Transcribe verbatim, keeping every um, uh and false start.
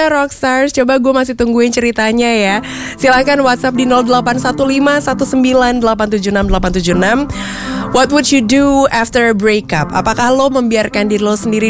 ya Rockstars. Coba gue masih tungguin ceritanya ya. Silakan WhatsApp di nol delapan satu lima satu sembilan delapan tujuh enam delapan tujuh enam. What would you do after a breakup? Apakah lo membiarkan diri lo sendiri